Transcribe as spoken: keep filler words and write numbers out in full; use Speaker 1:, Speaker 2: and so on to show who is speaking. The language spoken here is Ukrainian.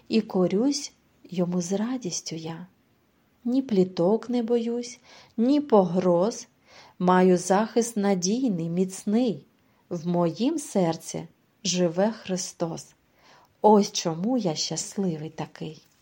Speaker 1: і корюсь йому з радістю я. Ні пліток не боюсь, ні погроз, маю захист надійний, міцний. В моїм серці живе Христос. Ось чому я щасливий такий.